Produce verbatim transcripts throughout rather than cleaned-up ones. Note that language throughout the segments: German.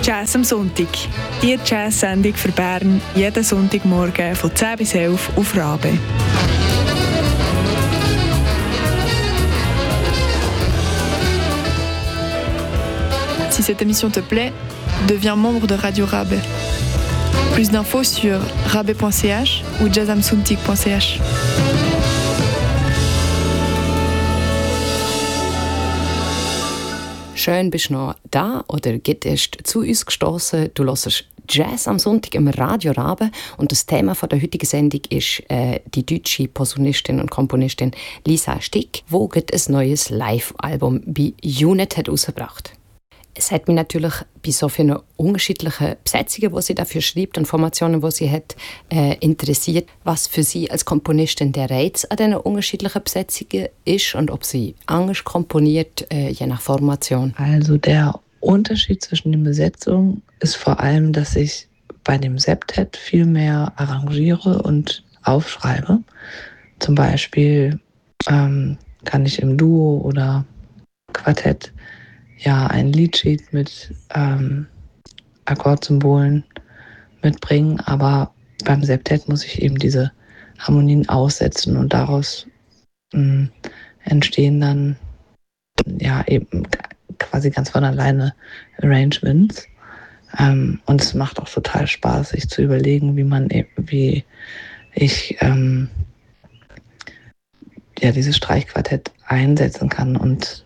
Jazz am Sonntag. Die Jazz-Sendung für Bern jeden Sonntagmorgen von zehn bis elf auf Rabe. Si cette émission te plaît, deviens membre de Radio Rabe. Plus d'infos sur rabe point c h ou jazzamsuntik point c h. Schön bist du noch da oder geht erst zu uns gestoßen. Du hörst Jazz am Sonntag im Radio Rabe und das Thema von der heutigen Sendung ist äh, die deutsche Posaunistin und Komponistin Lisa Stick, die ein neues Live-Album bei Unit hat herausgebracht. Es hat mich natürlich bei so vielen unterschiedlichen Besetzungen, die sie dafür schreibt und Formationen, die sie hat, äh, interessiert, was für sie als Komponistin der Reiz an diesen unterschiedlichen Besetzungen ist und ob sie anders komponiert, äh, je nach Formation. Also der Unterschied zwischen den Besetzungen ist vor allem, dass ich bei dem Septett viel mehr arrangiere und aufschreibe. Zum Beispiel ähm, kann ich im Duo oder Quartett ja ein Liedsheet mit ähm, Akkordsymbolen mitbringen, aber beim Septett muss ich eben diese Harmonien aussetzen und daraus mh, entstehen dann ja eben quasi ganz von alleine Arrangements. Ähm, und es macht auch total Spaß, sich zu überlegen, wie man wie ich ähm, ja dieses Streichquartett einsetzen kann. Und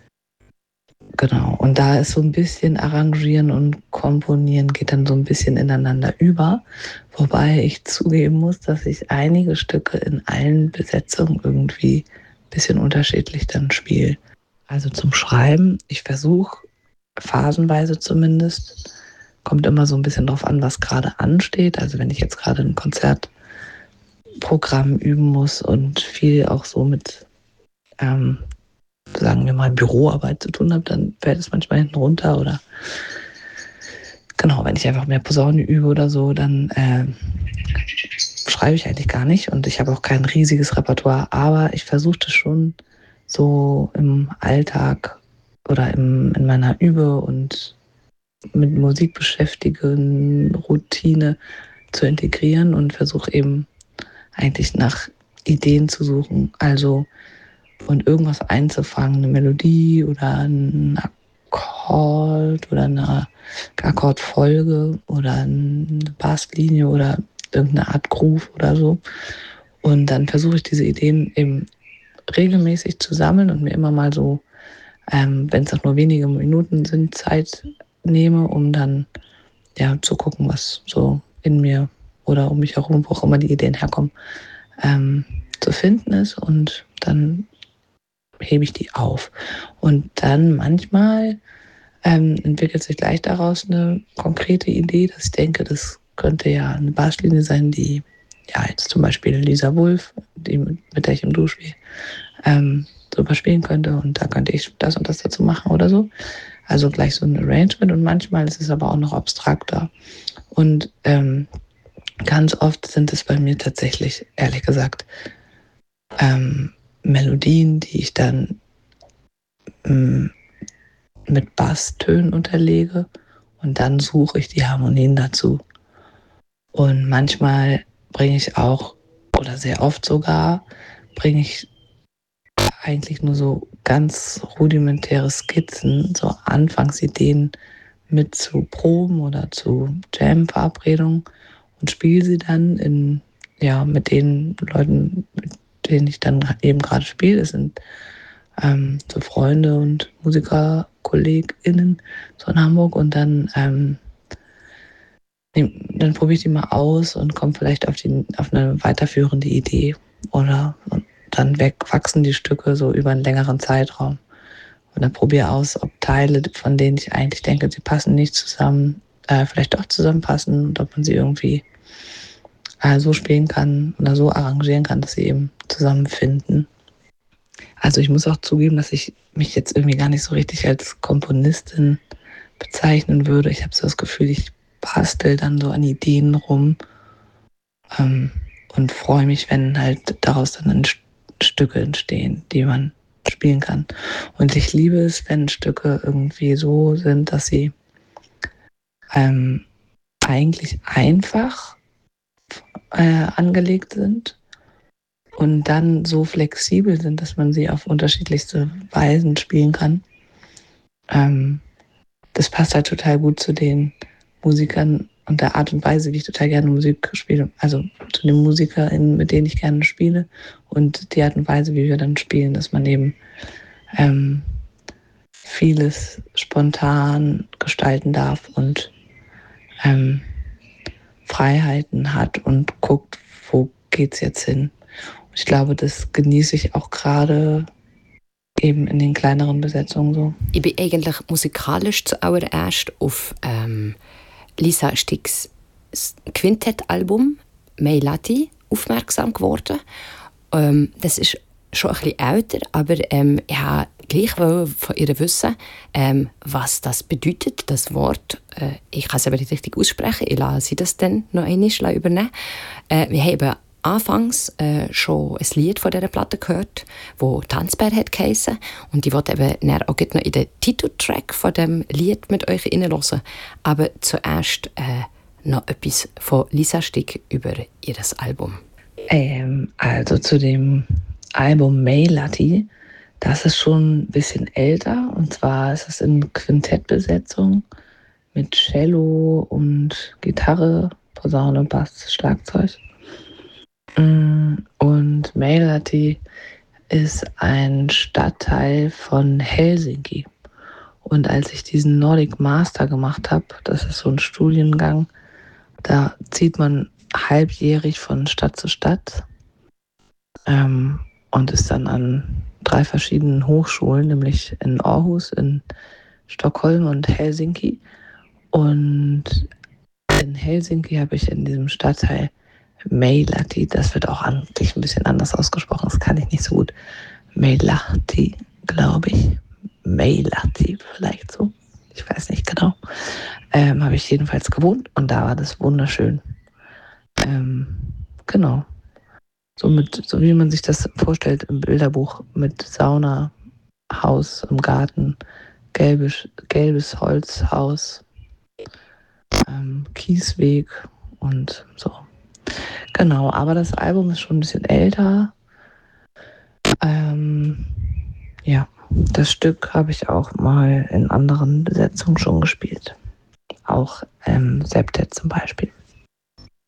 genau, und da ist so ein bisschen Arrangieren und Komponieren geht dann so ein bisschen ineinander über, wobei ich zugeben muss, dass ich einige Stücke in allen Besetzungen irgendwie ein bisschen unterschiedlich dann spiele. Also zum Schreiben, ich versuche phasenweise zumindest, kommt immer so ein bisschen drauf an, was gerade ansteht. Also wenn ich jetzt gerade ein Konzertprogramm üben muss und viel auch so mit ähm, sagen wir mal, Büroarbeit zu tun habe, dann fällt es manchmal hinten runter. Oder genau, wenn ich einfach mehr Posaune übe oder so, dann äh, schreibe ich eigentlich gar nicht. Und ich habe auch kein riesiges Repertoire, aber ich versuche das schon so im Alltag oder im, in meiner Übe- und mit Musik beschäftigten Routine zu integrieren und versuche eben eigentlich nach Ideen zu suchen. Also und irgendwas einzufangen, eine Melodie oder ein Akkord oder eine Akkordfolge oder eine Basslinie oder irgendeine Art Groove oder so. Und dann versuche ich diese Ideen eben regelmäßig zu sammeln und mir immer mal so, ähm, wenn es auch nur wenige Minuten sind, Zeit nehme, um dann ja zu gucken, was so in mir oder um mich herum, wo auch immer die Ideen herkommen, ähm, zu finden ist. Und dann hebe ich die auf. Und dann manchmal ähm, entwickelt sich gleich daraus eine konkrete Idee, dass ich denke, das könnte ja eine Basslinie sein, die ja jetzt zum Beispiel Lisa Wulff, die, mit der ich im Duo spiele, ähm, super spielen könnte und da könnte ich das und das dazu machen oder so. Also gleich so ein Arrangement und manchmal ist es aber auch noch abstrakter. Und ähm, ganz oft sind es bei mir tatsächlich, ehrlich gesagt, ähm, Melodien, die ich dann ähm, mit Basstönen unterlege und dann suche ich die Harmonien dazu. Und manchmal bringe ich auch, oder sehr oft sogar, bringe ich eigentlich nur so ganz rudimentäre Skizzen, so Anfangsideen mit zu Proben oder zu Jam-Verabredungen und spiele sie dann in, ja, mit den Leuten, mit denen ich dann eben gerade spiele. Es sind ähm, so Freunde und MusikerkollegInnen so in Hamburg und dann ähm, dann probiere ich die mal aus und komme vielleicht auf, die, auf eine weiterführende Idee oder und dann weg, wachsen die Stücke so über einen längeren Zeitraum. Und dann probiere aus, ob Teile, von denen ich eigentlich denke, sie passen nicht zusammen, äh, vielleicht doch zusammenpassen und ob man sie irgendwie äh, so spielen kann oder so arrangieren kann, dass sie eben zusammenfinden. Also ich muss auch zugeben, dass ich mich jetzt irgendwie gar nicht so richtig als Komponistin bezeichnen würde. Ich habe so das Gefühl, ich bastel dann so an Ideen rum ähm, und freue mich, wenn halt daraus dann Stücke entstehen, die man spielen kann. Und ich liebe es, wenn Stücke irgendwie so sind, dass sie ähm, eigentlich einfach äh, angelegt sind und dann so flexibel sind, dass man sie auf unterschiedlichste Weisen spielen kann. Ähm, das passt halt total gut zu den Musikern und der Art und Weise, wie ich total gerne Musik spiele. Also zu den MusikerInnen, mit denen ich gerne spiele und die Art und Weise, wie wir dann spielen, dass man eben ähm, vieles spontan gestalten darf und ähm, Freiheiten hat und guckt, wo geht's jetzt hin. Und ich glaube, das genieße ich auch gerade eben in den kleineren Besetzungen so. Ich bin eigentlich musikalisch zuallererst auf ähm, Lisa Sticks Quintett-Album «May Lati» aufmerksam geworden. Ähm, das ist schon ein bisschen älter, aber ähm, ich habe gleich von ihr wissen, ähm, was das bedeutet, das Wort. Äh, ich kann es aber nicht richtig aussprechen, ich lasse sie das dann noch einmal übernehmen. Äh, wir haben anfangs äh, schon ein Lied von dieser Platte gehört, das «Tanzbär» hat geheissen. Und ich wollte eben auch noch in den Titeltrack von dem Lied mit euch reinhören. Aber zuerst äh, noch etwas von Lisa Stick über ihr Album. Ähm, also zu dem Album «May Lati», das ist schon ein bisschen älter. Und zwar ist es in Quintettbesetzung mit Cello und Gitarre, Posaune, Bass, Schlagzeug. Und May Lati ist ein Stadtteil von Helsinki. Und als ich diesen Nordic Master gemacht habe, das ist so ein Studiengang, da zieht man halbjährig von Stadt zu Stadt ähm, und ist dann an drei verschiedenen Hochschulen, nämlich in Aarhus, in Stockholm und Helsinki. Und in Helsinki habe ich in diesem Stadtteil May Lati, das wird auch eigentlich ein bisschen anders ausgesprochen, das kann ich nicht so gut. May Lati, glaube ich. May Lati vielleicht so. Ich weiß nicht genau. Ähm, habe ich jedenfalls gewohnt und da war das wunderschön. Ähm, genau. So, mit, so wie man sich das vorstellt im Bilderbuch mit Sauna, Haus im Garten, gelbes, gelbes Holzhaus, ähm, Kiesweg und so. Genau, aber das Album ist schon ein bisschen älter. Ähm, ja, das Stück habe ich auch mal in anderen Besetzungen schon gespielt. Auch ähm, Septet zum Beispiel.